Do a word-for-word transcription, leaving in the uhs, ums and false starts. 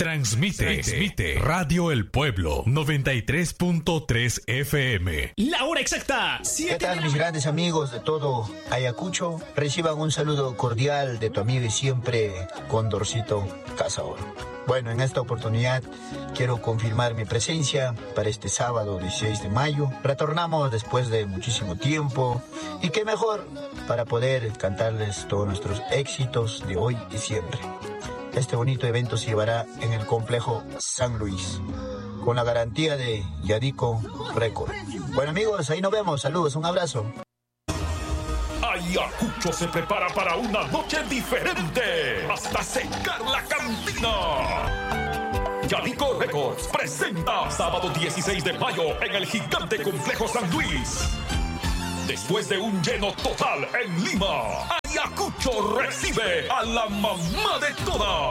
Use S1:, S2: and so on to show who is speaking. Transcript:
S1: Transmite, Transmite Radio El Pueblo noventa y tres punto tres F M.
S2: La hora exacta.
S3: ¿Qué tal, mis grandes amigos de todo Ayacucho? Reciban un saludo cordial de tu amigo y siempre Condorcito Cazador. Bueno, en esta oportunidad quiero confirmar mi presencia para este sábado dieciséis de mayo. Retornamos después de muchísimo tiempo y qué mejor para poder cantarles todos nuestros éxitos de hoy y siempre. Este bonito evento se llevará en el complejo San Luis, con la garantía de Yadico Record. Bueno amigos, ahí nos vemos, saludos, un abrazo.
S4: Ayacucho se prepara para una noche diferente, hasta secar la cantina. Yadico Records presenta sábado dieciséis de mayo en el gigante complejo San Luis. Después de un lleno total en Lima, Ayacucho recibe a la mamá de todas.